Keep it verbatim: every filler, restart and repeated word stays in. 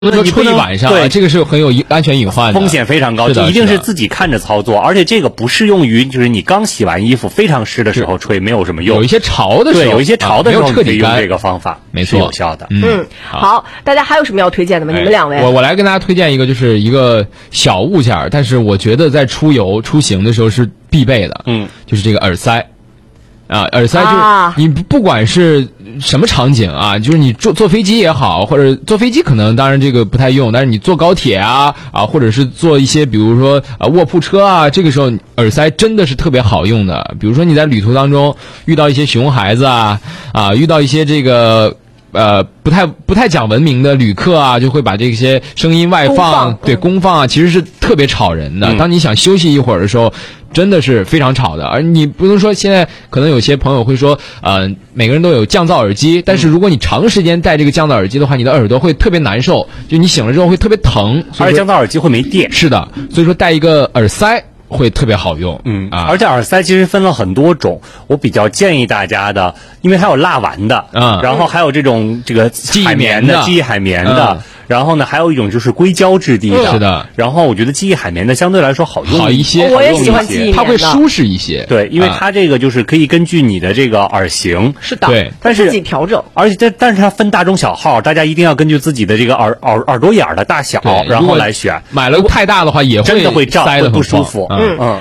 不能说吹一晚上， 对， 这个是很有安全隐患的， 风险非常高， 就一定是自己看着操作，而且这个不适用于就是你刚洗完衣服非常湿的时候吹，没有什么用。 有一些潮的时候， 对，有一些潮的时候， 啊、彻底用这个方法， 没错， 是有效的。 嗯，嗯好，大家还有什么要推荐的吗？ 哎、 你们两位， 我我来跟大家推荐一个，就是一个小物件，但是我觉得在出游出行的时候是必备的， 嗯， 就是这个耳塞。啊，耳塞就是你不管是什么场景啊，就是你坐坐飞机也好，或者坐飞机可能当然这个不太用，但是你坐高铁啊啊，或者是坐一些比如说啊卧铺车啊，这个时候耳塞真的是特别好用的。比如说你在旅途当中遇到一些熊孩子啊啊，遇到一些这个呃不太不太讲文明的旅客啊，就会把这些声音外放， 放对公放啊，其实是特别吵人的。 嗯、 当你想休息一会儿的时候。真的是非常吵的，而你不能说现在可能有些朋友会说，呃，每个人都有降噪耳机，但是如果你长时间戴这个降噪耳机的话，你的耳朵会特别难受，就你醒了之后会特别疼， 而且降噪耳机会没电。 是的，所以说戴一个耳塞会特别好用。 嗯啊， 而且耳塞其实分了很多种，我比较建议大家的，因为还有蜡丸的， 嗯， 然后还有这种这个海绵的记忆海绵的。嗯，然后呢，还有一种就是硅胶质地的， 是的。 然后我觉得记忆海绵的相对来说好用好一些， 我也喜欢记忆棉的， 它会舒适一些。 对，因为它这个就是可以根据你的这个耳型， 是的， 对， 但是自己调整。 而且但但是它分大中小号，大家一定要根据自己的这个耳耳耳朵眼的大小，然后来选。 买了太大的话，也会真的会胀，会不舒服。 嗯嗯。